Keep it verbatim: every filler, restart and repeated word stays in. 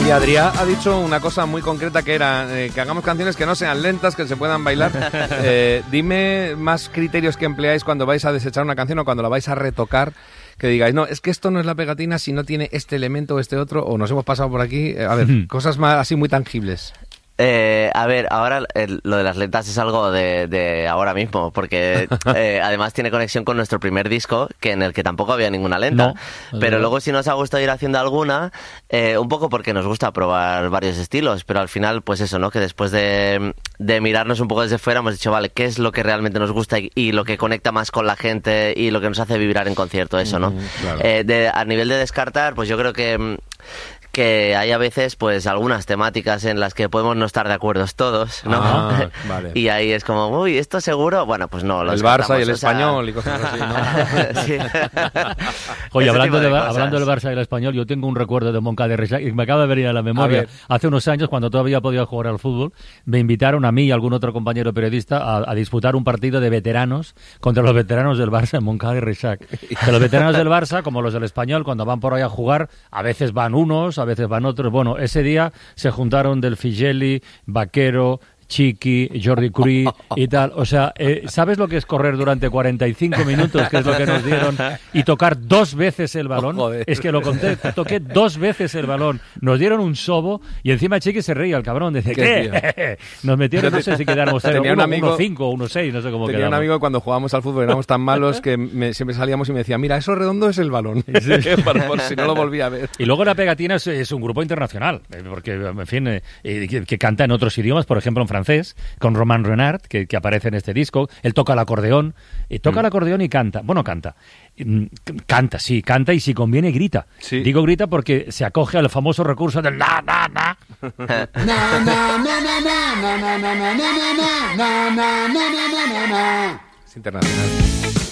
Y Adrià ha dicho una cosa muy concreta que era eh, que hagamos canciones que no sean lentas, que se puedan bailar. Eh, dime más criterios que empleáis cuando vais a desechar una canción o cuando la vais a retocar, que digáis, no, es que esto no es la pegatina si no tiene este elemento o este otro, o nos hemos pasado por aquí. Eh, a ver, cosas más así muy tangibles. Eh, a ver, ahora el, lo de las lentas es algo de, de ahora mismo, porque eh, además tiene conexión con nuestro primer disco, que en el que tampoco había ninguna lenta. No, pero luego sí nos ha gustado ir haciendo alguna, eh, un poco porque nos gusta probar varios estilos, pero al final, pues eso, ¿no? Que después de, de mirarnos un poco desde fuera hemos dicho, vale, ¿qué es lo que realmente nos gusta y, y lo que conecta más con la gente y lo que nos hace vibrar en concierto, eso, ¿no? Mm, claro. eh, de, a nivel de descartar, pues yo creo que... que hay a veces pues algunas temáticas en las que podemos no estar de acuerdo todos, ¿no? Ah, vale. Y ahí es como, uy, ¿esto seguro? Bueno, pues no. El Barça y el Español y cosas así, ¿no? Sí. Oye, hablando, de, de hablando del Barça y el Español, yo tengo un recuerdo de Moncada de Reixac y me acaba de venir a la memoria. A Hace unos años, cuando todavía podía jugar al fútbol, me invitaron a mí y a algún otro compañero periodista a, a disputar un partido de veteranos contra los veteranos del Barça en Moncada de Reixac. Que los veteranos del Barça, como los del Español, cuando van por ahí a jugar, a veces van unos, a veces van otros. Bueno, ese día se juntaron Del Figelli, Vaquero, Chiqui, Jordi Curí y tal. O sea, eh, ¿sabes lo que es correr durante cuarenta y cinco minutos, que es lo que nos dieron, y tocar dos veces el balón? Oh, es que lo conté, toqué dos veces el balón. Nos dieron un sobo y encima Chiqui se reía, el cabrón. Dice, ¿qué? ¿Qué? Nos metieron, no sé si quedáramos uno cinco, uno seis, no sé cómo tenía quedamos. Un amigo cuando jugábamos al fútbol éramos tan malos que me, siempre salíamos y me decía, mira, eso redondo es el balón. Sí. por, por si no lo volvía a ver. Y luego La Pegatina es, es un grupo internacional, porque, en fin, eh, que, que canta en otros idiomas, por ejemplo en francés, con Romain Renard, que, que aparece en este disco. Él toca el acordeón, y toca mm. el acordeón y canta. Bueno, canta. Canta, sí, canta y si conviene grita. Sí. Digo grita porque se acoge al famoso recurso del na, na, na. Es internacional.